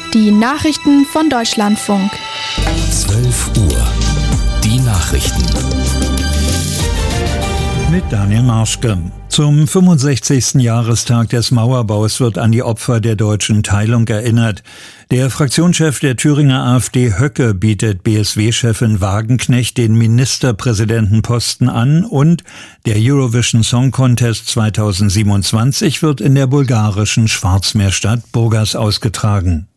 Die Nachrichten von Deutschlandfunk. 12 Uhr. Die Nachrichten. Mit Daniel Marschke. Zum 65. Jahrestag des Mauerbaus wird an die Opfer der deutschen Teilung erinnert. Der Fraktionschef der Thüringer AfD Höcke bietet BSW-Chefin Wagenknecht den Ministerpräsidentenposten an und der Eurovision Song Contest 2027 wird in der bulgarischen Schwarzmeerstadt Burgas ausgetragen.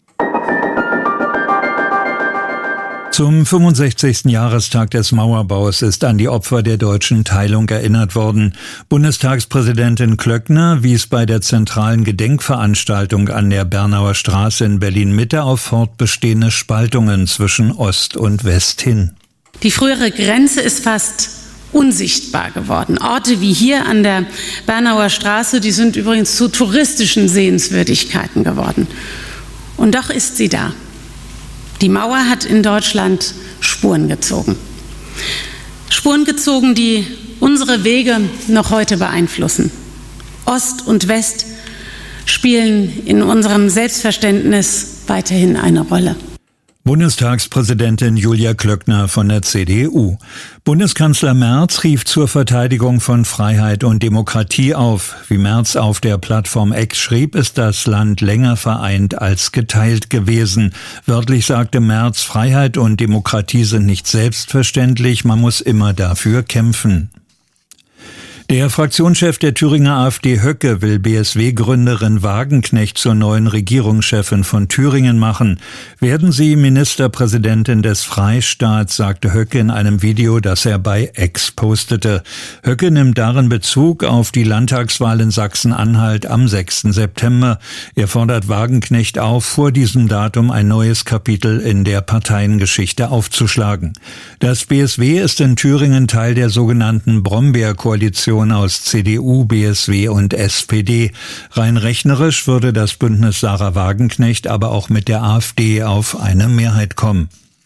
Zum 65. Jahrestag des Mauerbaus ist an die Opfer der deutschen Teilung erinnert worden. Bundestagspräsidentin Klöckner wies bei der zentralen Gedenkveranstaltung an der Bernauer Straße in Berlin-Mitte auf fortbestehende Spaltungen zwischen Ost und West hin. Die frühere Grenze ist fast unsichtbar geworden. Orte wie hier an der Bernauer Straße, die sind übrigens zu touristischen Sehenswürdigkeiten geworden. Und doch ist sie da. Die Mauer hat in Deutschland Spuren gezogen. Spuren gezogen, die unsere Wege noch heute beeinflussen. Ost und West spielen in unserem Selbstverständnis weiterhin eine Rolle. Bundestagspräsidentin Julia Klöckner von der CDU. Bundeskanzler Merz rief zur Verteidigung von Freiheit und Demokratie auf. Wie Merz auf der Plattform X schrieb, ist das Land länger vereint als geteilt gewesen. Wörtlich sagte Merz, Freiheit und Demokratie sind nicht selbstverständlich, man muss immer dafür kämpfen. Der Fraktionschef der Thüringer AfD Höcke will BSW-Gründerin Wagenknecht zur neuen Regierungschefin von Thüringen machen. Werden Sie Ministerpräsidentin des Freistaats, sagte Höcke in einem Video, das er bei X postete. Höcke nimmt darin Bezug auf die Landtagswahl in Sachsen-Anhalt am 6. September. Er fordert Wagenknecht auf, vor diesem Datum ein neues Kapitel in der Parteiengeschichte aufzuschlagen. Das BSW ist in Thüringen Teil der sogenannten Brombeer-Koalition aus CDU, BSW und SPD. Rein rechnerisch würde das Bündnis Sarah Wagenknecht aber auch mit der AfD auf eine Mehrheit kommen.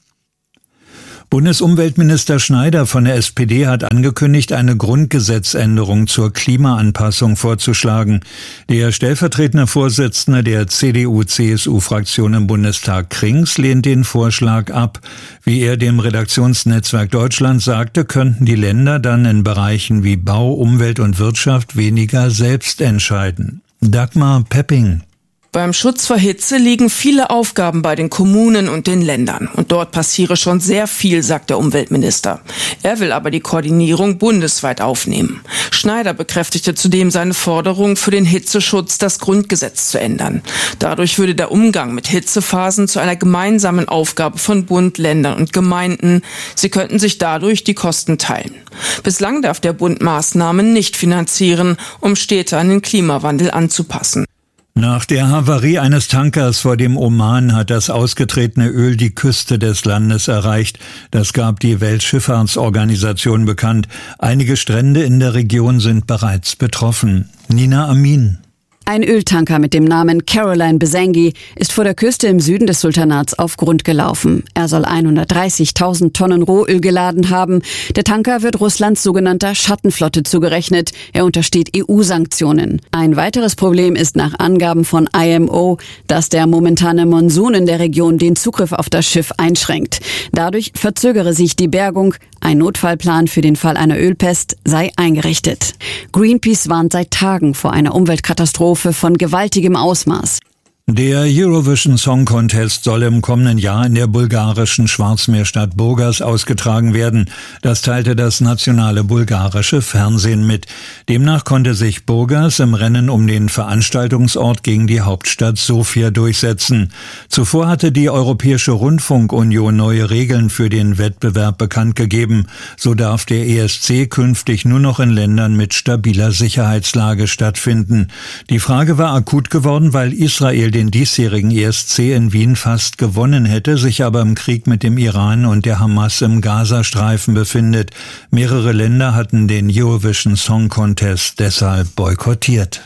Bundesumweltminister Schneider von der SPD hat angekündigt, eine Grundgesetzänderung zur Klimaanpassung vorzuschlagen. Der stellvertretende Vorsitzende der CDU-CSU-Fraktion im Bundestag Krings lehnt den Vorschlag ab. Wie er dem Redaktionsnetzwerk Deutschland sagte, könnten die Länder dann in Bereichen wie Bau, Umwelt und Wirtschaft weniger selbst entscheiden. Dagmar Pepping. Beim Schutz vor Hitze liegen viele Aufgaben bei den Kommunen und den Ländern. Und dort passiere schon sehr viel, sagt der Umweltminister. Er will aber die Koordinierung bundesweit aufnehmen. Schneider bekräftigte zudem seine Forderung, für den Hitzeschutz das Grundgesetz zu ändern. Dadurch würde der Umgang mit Hitzephasen zu einer gemeinsamen Aufgabe von Bund, Ländern und Gemeinden. Sie könnten sich dadurch die Kosten teilen. Bislang darf der Bund Maßnahmen nicht finanzieren, um Städte an den Klimawandel anzupassen. Nach der Havarie eines Tankers vor dem Oman hat das ausgetretene Öl die Küste des Landes erreicht. Das gab die Weltschifffahrtsorganisation bekannt. Einige Strände in der Region sind bereits betroffen. Nina Amin. Ein Öltanker mit dem Namen Caroline Besengi ist vor der Küste im Süden des Sultanats auf Grund gelaufen. Er soll 130.000 Tonnen Rohöl geladen haben. Der Tanker wird Russlands sogenannter Schattenflotte zugerechnet. Er untersteht EU-Sanktionen. Ein weiteres Problem ist nach Angaben von IMO, dass der momentane Monsun in der Region den Zugriff auf das Schiff einschränkt. Dadurch verzögere sich die Bergung. Ein Notfallplan für den Fall einer Ölpest sei eingerichtet. Greenpeace warnt seit Tagen vor einer Umweltkatastrophe von gewaltigem Ausmaß. Der Eurovision Song Contest soll im kommenden Jahr in der bulgarischen Schwarzmeerstadt Burgas ausgetragen werden. Das teilte das nationale bulgarische Fernsehen mit. Demnach konnte sich Burgas im Rennen um den Veranstaltungsort gegen die Hauptstadt Sofia durchsetzen. Zuvor hatte die Europäische Rundfunkunion neue Regeln für den Wettbewerb bekannt gegeben. So darf der ESC künftig nur noch in Ländern mit stabiler Sicherheitslage stattfinden. Die Frage war akut geworden, weil Israel den diesjährigen ESC in Wien fast gewonnen hätte, sich aber im Krieg mit dem Iran und der Hamas im Gazastreifen befindet. Mehrere Länder hatten den Eurovision Song Contest deshalb boykottiert.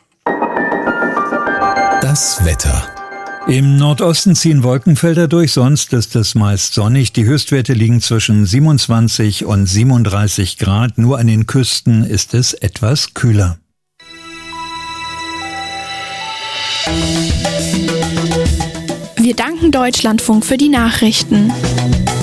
Das Wetter. Im Nordosten ziehen Wolkenfelder durch, sonst ist es meist sonnig. Die Höchstwerte liegen zwischen 27 und 37 Grad. Nur an den Küsten ist es etwas kühler. Wir danken Deutschlandfunk für die Nachrichten.